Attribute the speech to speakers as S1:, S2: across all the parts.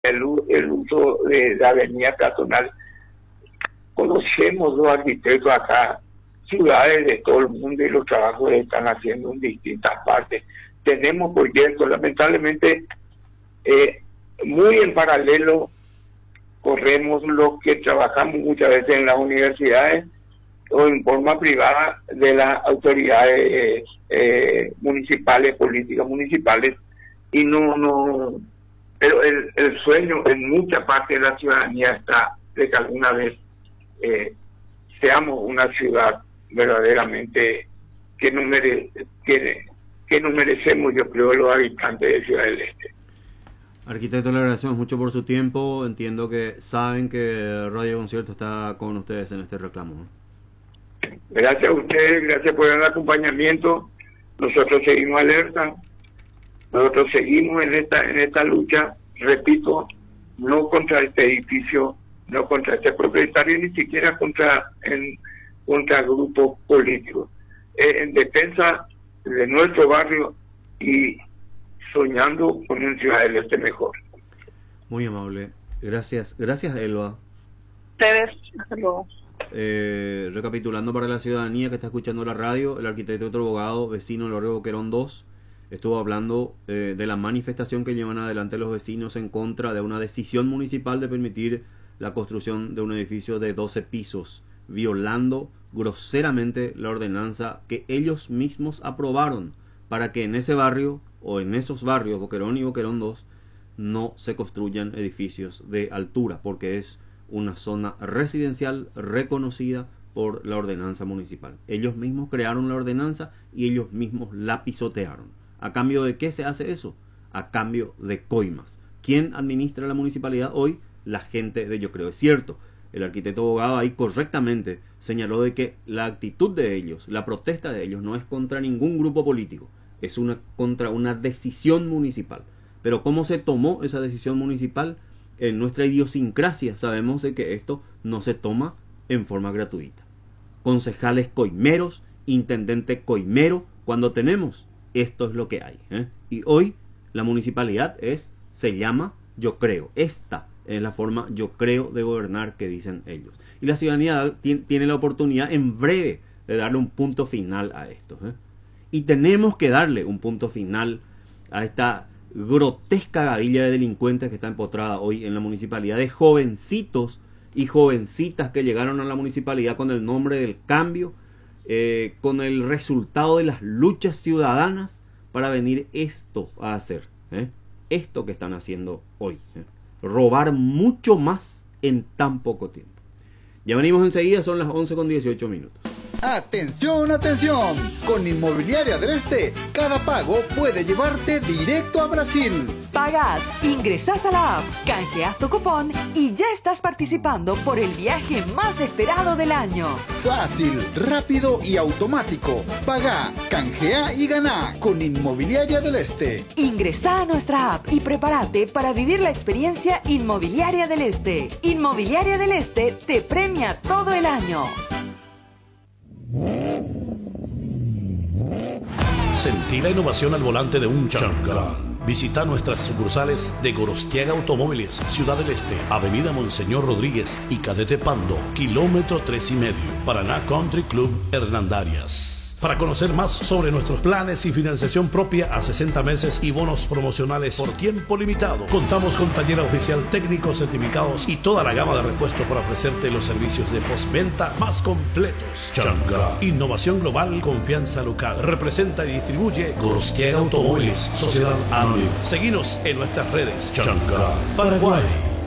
S1: el uso de la avenida peatonal. Conocemos los arquitectos acá, ciudades de todo el mundo, y los trabajos que están haciendo en distintas partes. Tenemos proyectos, lamentablemente, muy en paralelo corremos los que trabajamos muchas veces en las universidades o en forma privada de las autoridades municipales, políticas municipales, y pero el sueño en mucha parte de la ciudadanía está de que alguna vez seamos una ciudad verdaderamente que nos merecemos, yo creo, los habitantes de Ciudad del Este.
S2: Arquitecto, le agradecemos mucho por su tiempo. Entiendo que saben que Radio Concierto está con ustedes en este reclamo.
S1: Gracias a ustedes, gracias por el acompañamiento. Nosotros seguimos alerta, nosotros seguimos en esta lucha, repito, no contra este edificio, no contra este propietario, ni siquiera contra grupos políticos, en defensa de nuestro barrio y soñando con una Ciudad del Este mejor.
S2: Muy amable. Gracias, Elba.
S3: Ustedes, hasta luego.
S2: Recapitulando para la ciudadanía que está escuchando la radio, el arquitecto otro abogado, vecino del barrio Boquerón 2, estuvo hablando de la manifestación que llevan adelante los vecinos en contra de una decisión municipal de permitir la construcción de un edificio de 12 pisos, violando groseramente la ordenanza que ellos mismos aprobaron para que en ese barrio o en esos barrios, Boquerón y Boquerón 2, no se construyan edificios de altura, porque es una zona residencial reconocida por la ordenanza municipal. Ellos mismos crearon la ordenanza y ellos mismos la pisotearon. ¿A cambio de qué se hace eso? A cambio de coimas. ¿Quién administra la municipalidad hoy? La gente de Yo Creo. Es cierto, el arquitecto abogado ahí correctamente señaló de que la actitud de ellos, la protesta de ellos no es contra ningún grupo político, es contra una decisión municipal. Pero ¿cómo se tomó esa decisión municipal? En nuestra idiosincrasia sabemos de que esto no se toma en forma gratuita. Concejales coimeros, intendente coimero, cuando tenemos, esto es lo que hay. Y hoy la municipalidad se llama Yo Creo. Esta es la forma Yo Creo de gobernar que dicen ellos. Y la ciudadanía tiene la oportunidad en breve de darle un punto final a esto. Y tenemos que darle un punto final a esta grotesca gavilla de delincuentes que está empotrada hoy en la municipalidad, de jovencitos y jovencitas que llegaron a la municipalidad con el nombre del cambio, con el resultado de las luchas ciudadanas para venir esto a hacer, esto que están haciendo hoy, robar mucho más en tan poco tiempo. Ya venimos enseguida, son las 11:18.
S4: ¡Atención, atención! Con Inmobiliaria del Este, cada pago puede llevarte directo a Brasil.
S5: Pagás, ingresás a la app, canjeás tu cupón y ya estás participando por el viaje más esperado del año.
S4: Fácil, rápido y automático. Pagá, canjea y ganá con Inmobiliaria del Este.
S5: Ingresá a nuestra app y prepárate para vivir la experiencia Inmobiliaria del Este. Inmobiliaria del Este te premia todo el año.
S6: Sentí la innovación al volante de un Chang'an. Visita nuestras sucursales de Gorostiaga Automóviles, Ciudad del Este, Avenida Monseñor Rodríguez y Cadete Pando, kilómetro 3,5, Paraná Country Club Hernandarias. Para conocer más sobre nuestros planes y financiación propia a 60 meses y bonos promocionales por tiempo limitado, contamos con taller oficial, técnicos certificados y toda la gama de repuestos para ofrecerte los servicios de postventa más completos. Chang'an, innovación global, confianza local. Representa y distribuye Gorostiaga Automóviles, Sociedad Anónima. Seguinos en nuestras redes. Chang'an, Paraguay.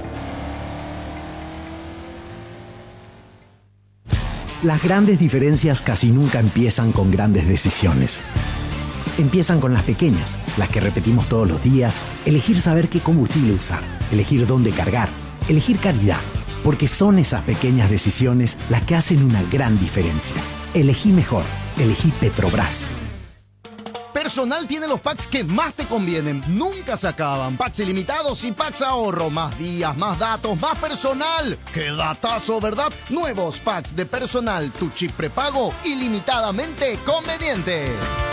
S7: Las grandes diferencias casi nunca empiezan con grandes decisiones. Empiezan con las pequeñas, las que repetimos todos los días, elegir saber qué combustible usar, elegir dónde cargar, elegir calidad, porque son esas pequeñas decisiones las que hacen una gran diferencia. Elegí mejor, elegí Petrobras.
S4: Personal tiene los packs que más te convienen, nunca se acaban. Packs ilimitados y packs ahorro, más días, más datos, más personal. ¡Qué datazo!, ¿verdad? Nuevos packs de Personal, tu chip prepago ilimitadamente conveniente.